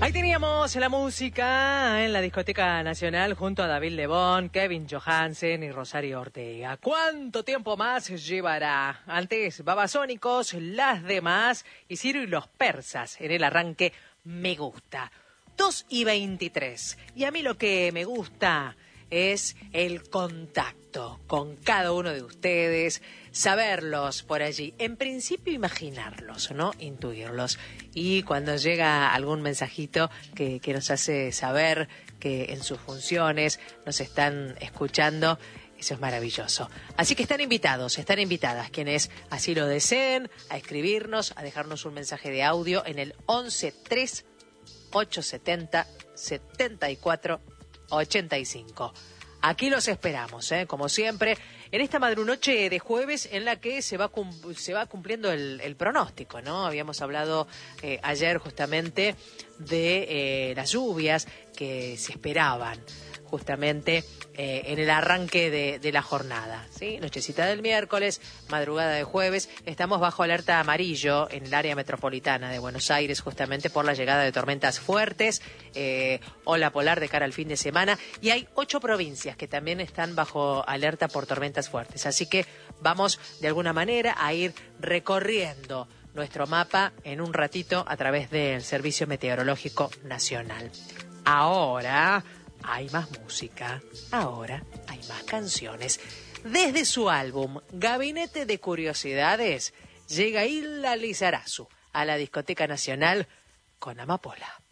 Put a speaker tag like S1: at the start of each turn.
S1: Ahí teníamos la música en la Discoteca Nacional junto a David Lebón, Kevin Johansen y Rosario Ortega. ¿Cuánto tiempo más llevará? Antes Babasónicos, Las Demás y Ciro y los Persas en el arranque Me Gusta. 2:23. Y a mí lo que me gusta es el contacto con cada uno de ustedes, saberlos por allí, en principio imaginarlos, ¿no? Intuirlos. Y cuando llega algún mensajito que nos hace saber que en sus funciones nos están escuchando, eso es maravilloso. Así que están invitadas quienes así lo deseen, a escribirnos, a dejarnos un mensaje de audio en el 11 870 74 85. Aquí los esperamos, como siempre, en esta madrunoche de jueves en la que se va cumpliendo el pronóstico, ¿no? Habíamos hablado ayer justamente de las lluvias que se esperaban justamente en el arranque de la jornada, ¿sí? Nochecita del miércoles, madrugada de jueves, estamos bajo alerta amarillo en el área metropolitana de Buenos Aires, justamente por la llegada de tormentas fuertes, ola polar de cara al fin de semana, y hay 8 provincias que también están bajo alerta por tormentas fuertes, así que vamos de alguna manera a ir recorriendo nuestro mapa en un ratito a través del Servicio Meteorológico Nacional. Ahora hay más música, ahora hay más canciones. Desde su álbum Gabinete de Curiosidades, llega Hilda Lizarazu a la Discoteca Nacional con Amapola.